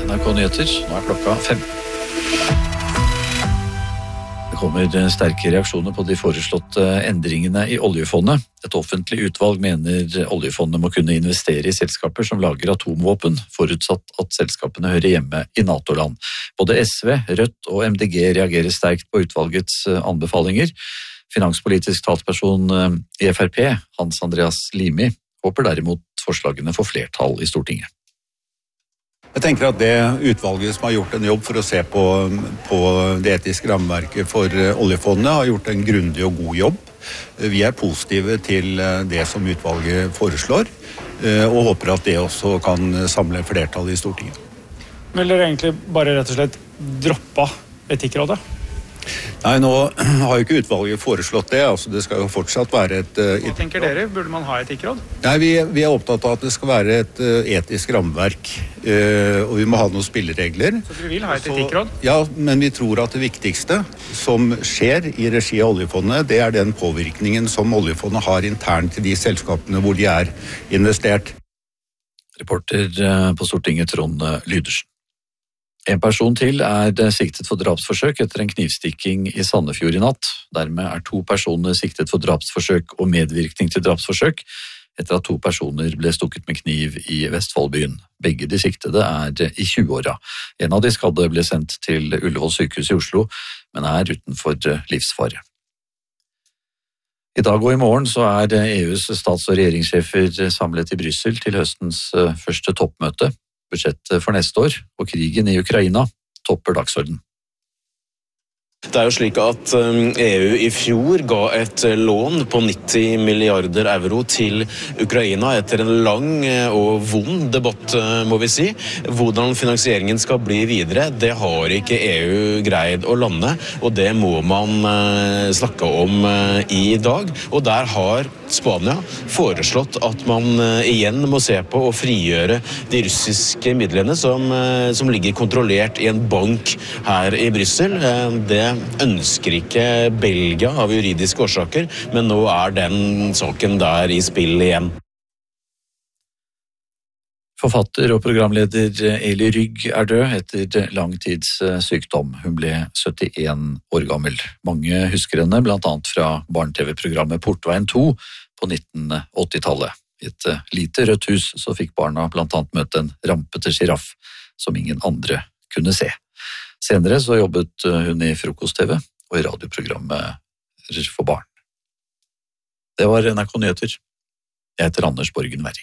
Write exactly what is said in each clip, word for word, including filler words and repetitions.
N R K Nyheter, nå er klokka fem. Det kommer sterke reaksjoner på de foreslåtte endringene i oljefondet. Et offentlig utvalg mener oljefondet må kunne investere i selskaper som lager atomvåpen, forutsatt at selskapene hører hjemme i NATO-land. Både S V, Rødt og M D G reagerer sterkt på utvalgets anbefalinger. Finanspolitisk talsperson i F R P, Hans Andreas Limi, håper derimot forslagene får flertall i Stortinget. Jeg tenker at det utvalget som har gjort en jobb for å se på, på det etiske rammeverket for oljefondet, har gjort en grundig og god jobb. Vi er positive til det som utvalget foreslår, og håper at det også kan samle flertall i Stortinget. Vil dere egentlig bare rett og slett droppe Etikkrådet? Nei, nå har jo ikke utvalget foreslått det, altså det skal jo fortsatt være et... et Hva tenker dere? Burde man ha etikkråd? Nei, vi, vi er opptatt av at det skal være et etisk rammeverk, og vi må ha noen spilleregler. Så dere vil ha et etikkråd? Ja, men vi tror at det viktigste som skjer i regi av oljefondet, det er den påvirkningen som oljefondet har internt til de selskapene hvor de er investert. Reporter på Stortinget, Trond Lydersen. En person til er siktet for drapsforsøk etter en knivstikking i Sandefjord i natt. Dermed er to personer siktet for drapsforsøk og medvirkning til drapsforsøk etter at to personer ble stukket med kniv i Vestfoldbyen. Begge de siktede er i tjueåra. En av de skadde ble sendt til Ullevål sykehus i Oslo, men er utenfor livsfare. I dag og i morgen så er E U's stats- og regjeringssjefer samlet i Brussel til høstens første toppmøte. Budsjettet for neste år og krigen i Ukraina topper dagsorden. Det er jo slik at E U i fjor ga et lån på nitti milliarder euro til Ukraina etter en lang og vond debatt, må vi si. Hvordan finansieringen skal bli videre, det har ikke E U greid å lande, og det må man snakke om i dag. Og der har Spania foreslått at man igjen må se på å frigjøre de russiske midlene som, som ligger kontrollert i en bank her i Brussel. Det ønsker ikke Belgia av juridiske årsaker, men nå er den saken der i spill igjen. Forfatter og programleder Eli Rygg er død etter lang tids sykdom. Hun ble syttien år gammel. Mange husker henne blant annet fra barne-tv-programmet Portveien to på nitten åttitallet. I et lite rødt hus så fikk barna blant annet møte en rampete giraff som ingen andre kunne se. Senere så jobbet hun i frokost-tv og i radioprogrammet for barn. Det var N R K Nyheter. Jeg heter Anders Borgen Werring.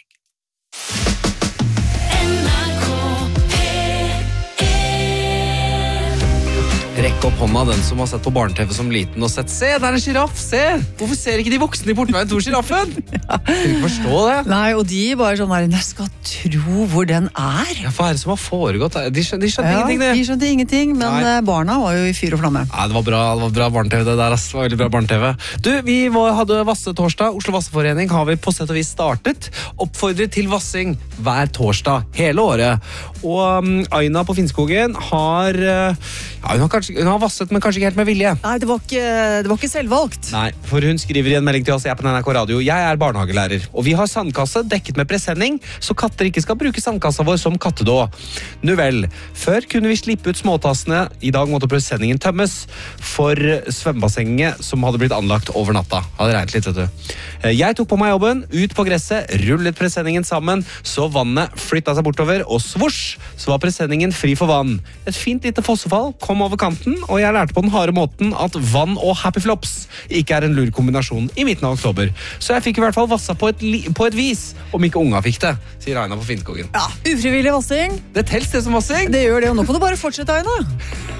Rekk opp hånda den som har sett på barne-tv som liten og sett, se, der er en giraff, se! Hvorfor ser ikke de voksne i Portveien to-giraffen? Ja. Kan ikke forstå det. Nei, og de bare sånn der, jeg skal tro hvor den er. Ja, hva er det som har foregått? De skjønte, de skjønte ja, ingenting, det. de skjønte ingenting, men Nei. barna var jo i fyr og flamme. Ja, det var bra, det var bra barne-tv det der, ass. Det var veldig bra barne-tv. Du, vi var, hadde Vasse-torsdag, Oslo Vasseforening har vi på sett og vis startet. Oppfordret til vassing hver torsdag, hele året. Og um, Aina på Finnskogen har, ja, hun har, kanskje, hun har vasset, men kanskje ikke helt med vilje. Nei, det var ikke, det var ikke selvvalgt. Nei, for hun skriver i en melding til oss, jeg er på N R K Radio, jeg er barnehagelærer, og vi har sandkasse dekket med presenning, så katter ikke skal bruke sandkassa vår som kattedå. Nu vel, før kunne vi slippe ut småtassene, i dag måtte presenningen tømmes for svømmebassenget som hadde blitt anlagt over natta. Hadde regnet litt, vet du. Jeg tok på meg jobben, ut på gresset, rullet presenningen sammen, så vannet flyttet seg bortover, og svosj, så var presenningen fri for vann. Et fint lite fossefall kom over kanten, og jeg lærte på den harde måten at vann og happy flops ikke er en lur kombinasjon i midten av oktober. Så jeg fikk i hvert fall vassa på et, li- på et vis, om ikke unga fikk det, sier Aina på Finnskogen. Ja, ufrivillig vassing. Det tels det som vassing. Det gjør det, og nå kan du bare fortsette, Aina.